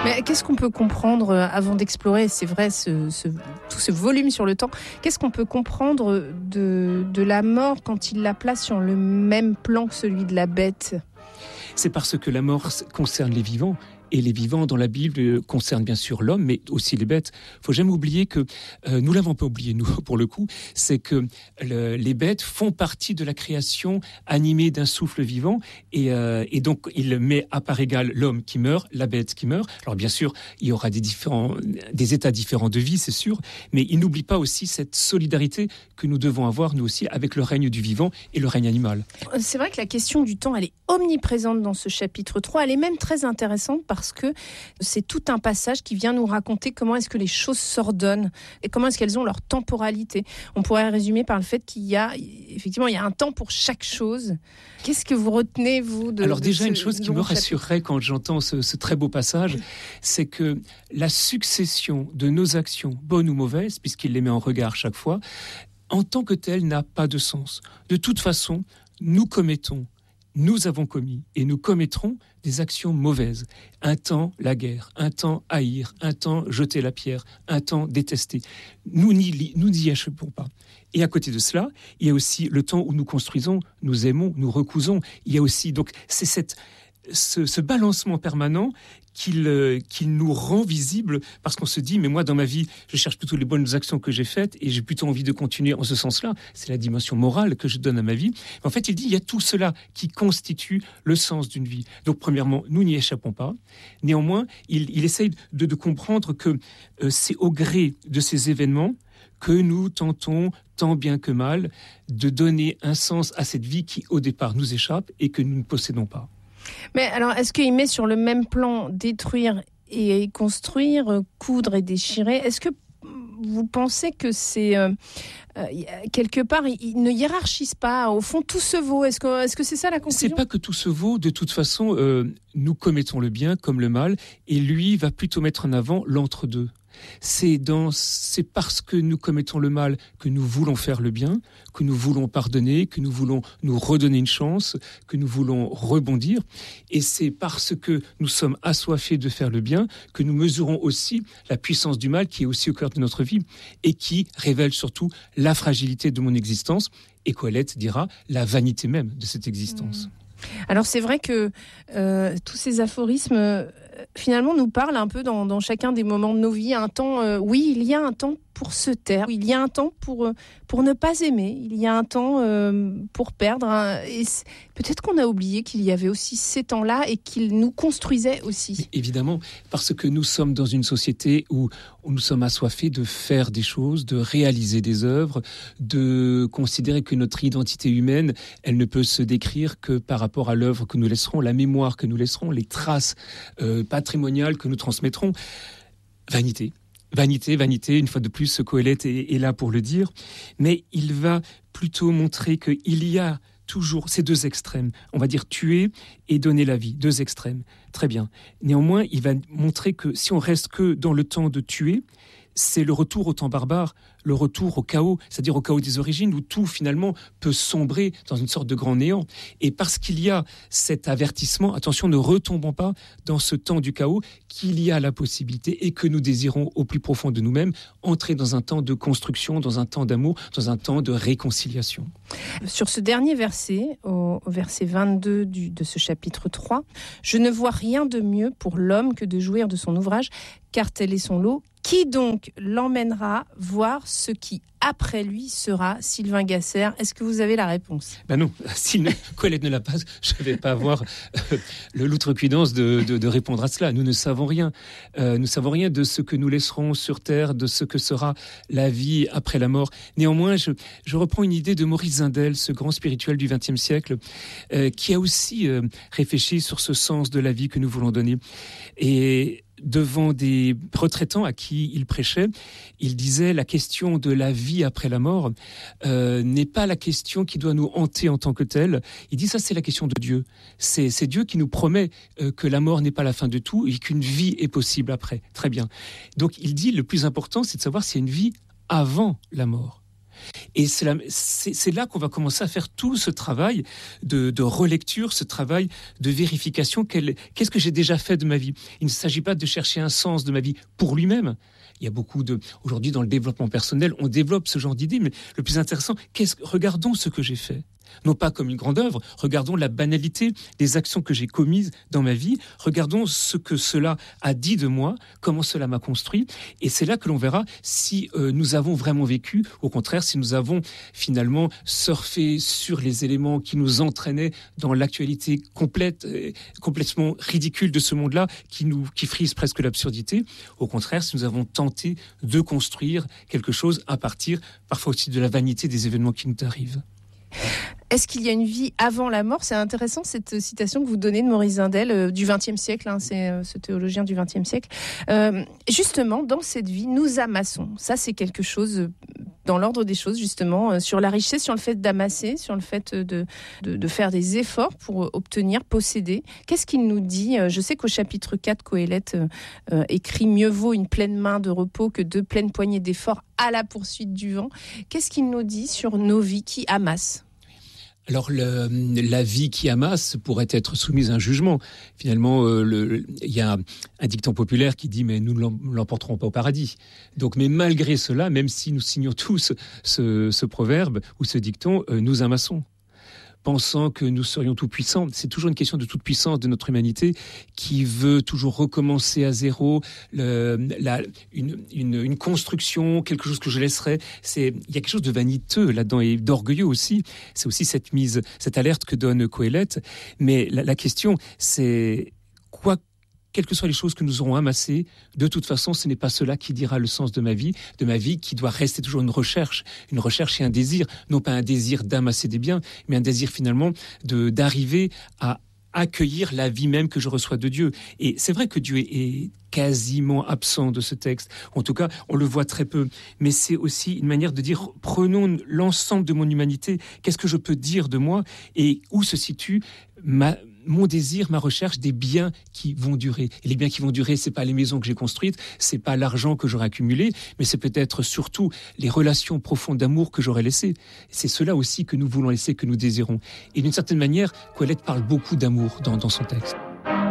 Mais qu'est-ce qu'on peut comprendre avant d'explorer, c'est vrai, tout ce volume sur le temps, qu'est-ce qu'on peut comprendre de la mort quand il la place sur le même plan que celui de la bête ? C'est parce que la mort concerne les vivants. Et les vivants dans la Bible concernent bien sûr l'homme, mais aussi les bêtes. Il faut jamais oublier que, nous l'avons pas oublié, nous, pour le coup, c'est que les bêtes font partie de la création animée d'un souffle vivant. Et donc, il met à part égale l'homme qui meurt, la bête qui meurt. Alors bien sûr, il y aura des états différents de vie, c'est sûr, mais il n'oublie pas aussi cette solidarité que nous devons avoir, nous aussi, avec le règne du vivant et le règne animal. C'est vrai que la question du temps, elle est omniprésente dans ce chapitre 3. Elle est même très intéressante parce que c'est tout un passage qui vient nous raconter comment est-ce que les choses s'ordonnent et comment est-ce qu'elles ont leur temporalité. On pourrait résumer par le fait qu'il y a un temps pour chaque chose. Qu'est-ce que vous retenez, vous, Alors déjà, une chose qui me rassurerait quand j'entends ce très beau passage, c'est que la succession de nos actions, bonnes ou mauvaises, puisqu'il les met en regard chaque fois, en tant que telle, n'a pas de sens. De toute façon, nous avons commis et nous commettrons des actions mauvaises. Un temps, la guerre. Un temps, haïr. Un temps, jeter la pierre. Un temps, détester. Nous n'y échappons pas. Et à côté de cela, il y a aussi le temps où nous construisons, nous aimons, nous recousons. Il y a aussi, donc, c'est ce balancement permanent qu'il nous rend visible, parce qu'on se dit, mais moi dans ma vie je cherche plutôt les bonnes actions que j'ai faites et j'ai plutôt envie de continuer en ce sens-là. C'est la dimension morale que je donne à ma vie. En fait, il dit, il y a tout cela qui constitue le sens d'une vie. Donc premièrement, nous n'y échappons pas. Néanmoins, il essaye de comprendre que c'est au gré de ces événements que nous tentons, tant bien que mal, de donner un sens à cette vie qui au départ nous échappe et que nous ne possédons pas. Mais alors, est-ce qu'il met sur le même plan détruire et construire, coudre et déchirer ? Est-ce que vous pensez que c'est quelque part, il ne hiérarchise pas, au fond tout se vaut ? Est-ce que c'est ça la conclusion ? C'est pas que tout se vaut, de toute façon, nous commettons le bien comme le mal, et lui va plutôt mettre en avant l'entre-deux. C'est parce que nous commettons le mal que nous voulons faire le bien, que nous voulons pardonner, que nous voulons nous redonner une chance, que nous voulons rebondir. Et c'est parce que nous sommes assoiffés de faire le bien que nous mesurons aussi la puissance du mal qui est aussi au cœur de notre vie et qui révèle surtout la fragilité de mon existence. Et Colette dira la vanité même de cette existence. Alors c'est vrai que tous ces aphorismes finalement nous parlent un peu dans chacun des moments de nos vies. Un temps, oui, il y a un temps pour se taire, il y a un temps pour ne pas aimer, il y a un temps pour perdre. Et peut-être qu'on a oublié qu'il y avait aussi ces temps-là et qu'ils nous construisaient aussi. Mais évidemment, parce que nous sommes dans une société où nous sommes assoiffés de faire des choses, de réaliser des œuvres, de considérer que notre identité humaine, elle ne peut se décrire que par rapport à l'œuvre que nous laisserons, la mémoire que nous laisserons, les traces patrimoniales que nous transmettrons. Vanité, une fois de plus, Coëlette est là pour le dire, mais il va plutôt montrer qu'il y a toujours ces deux extrêmes, on va dire tuer et donner la vie, deux extrêmes, très bien. Néanmoins, il va montrer que si on reste que dans le temps de tuer, c'est le retour au temps barbare, le retour au chaos, c'est-à-dire au chaos des origines, où tout finalement peut sombrer dans une sorte de grand néant. Et parce qu'il y a cet avertissement, attention, ne retombons pas dans ce temps du chaos, qu'il y a la possibilité et que nous désirons au plus profond de nous-mêmes entrer dans un temps de construction, dans un temps d'amour, dans un temps de réconciliation. Sur ce dernier verset, au verset 22 de ce chapitre 3, « Je ne vois rien de mieux pour l'homme que de jouir de son ouvrage, car tel est son lot. Qui donc l'emmènera voir ce qui, après lui, sera Sylvain Gasser ?» Est-ce que vous avez la réponse ? Ben non, si Colette ne l'a pas, je ne vais pas avoir l'outrecuidance de répondre à cela. Nous ne savons rien. Nous ne savons rien de ce que nous laisserons sur Terre, de ce que sera la vie après la mort. Néanmoins, je reprends une idée de Maurice Zindel, ce grand spirituel du XXe siècle, qui a aussi réfléchi sur ce sens de la vie que nous voulons donner. Et devant des retraitants à qui il prêchait, il disait la question de la vie après la mort n'est pas la question qui doit nous hanter en tant que telle. Il dit ça, c'est la question de Dieu. C'est Dieu qui nous promet que la mort n'est pas la fin de tout et qu'une vie est possible après. Très bien. Donc il dit le plus important, c'est de savoir s'il y a une vie avant la mort. Et c'est là qu'on va commencer à faire tout ce travail de relecture, ce travail de vérification. Qu'est-ce que j'ai déjà fait de ma vie ? Il ne s'agit pas de chercher un sens de ma vie pour lui-même. Il y a beaucoup aujourd'hui dans le développement personnel, on développe ce genre d'idées, mais le plus intéressant, regardons ce que j'ai fait. Non pas comme une grande œuvre, regardons la banalité des actions que j'ai commises dans ma vie, regardons ce que cela a dit de moi, comment cela m'a construit, et c'est là que l'on verra si nous avons vraiment vécu, au contraire, si nous avons finalement surfé sur les éléments qui nous entraînaient dans l'actualité complètement ridicule de ce monde-là, qui frise presque l'absurdité, au contraire, si nous avons tenté de construire quelque chose à partir, parfois aussi de la vanité des événements qui nous arrivent. Est-ce qu'il y a une vie avant la mort ? C'est intéressant cette citation que vous donnez de Maurice Zindel du XXe siècle, c'est ce théologien du XXe siècle. Justement, dans cette vie, nous amassons. Ça, c'est quelque chose dans l'ordre des choses, justement, sur la richesse, sur le fait d'amasser, sur le fait de faire des efforts pour obtenir, posséder. Qu'est-ce qu'il nous dit ? Je sais qu'au chapitre 4, Coëlette écrit « Mieux vaut une pleine main de repos que 2 pleines poignées d'efforts à la poursuite du vent ». Qu'est-ce qu'il nous dit sur nos vies qui amassent ? Alors, la vie qui amasse pourrait être soumise à un jugement. Finalement, il y a un dicton populaire qui dit « mais nous ne l'emporterons pas au paradis ». Donc, mais malgré cela, même si nous signons tous ce proverbe ou ce dicton, nous amassons. Pensant que nous serions tout-puissants. C'est toujours une question de toute-puissance de notre humanité qui veut toujours recommencer à zéro, une construction, quelque chose que je laisserai. Il y a quelque chose de vaniteux là-dedans et d'orgueilleux aussi. C'est aussi cette alerte que donne Coëlette. Mais la question, c'est quelles que soient les choses que nous aurons amassées, de toute façon, ce n'est pas cela qui dira le sens de ma vie qui doit rester toujours une recherche et un désir, non pas un désir d'amasser des biens, mais un désir finalement d'arriver à accueillir la vie même que je reçois de Dieu. Et c'est vrai que Dieu est quasiment absent de ce texte. En tout cas, on le voit très peu. Mais c'est aussi une manière de dire, prenons l'ensemble de mon humanité, qu'est-ce que je peux dire de moi et où se situe mon désir, ma recherche des biens qui vont durer. Et les biens qui vont durer, c'est pas les maisons que j'ai construites, c'est pas l'argent que j'aurai accumulé, mais c'est peut-être surtout les relations profondes d'amour que j'aurai laissées. C'est cela aussi que nous voulons laisser, que nous désirons. Et d'une certaine manière, Coëlette parle beaucoup d'amour dans son texte.